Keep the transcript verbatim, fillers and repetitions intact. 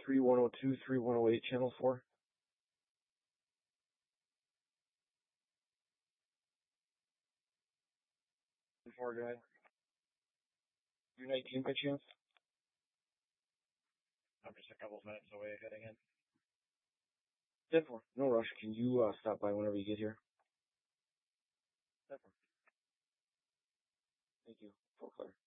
three one oh two, three one oh eight, channel four. Four guy. You nineteen by chance? I'm just a couple minutes away heading in. ten four. No rush. Can you uh, stop by whenever you get here? ten four. Thank you. Full clear.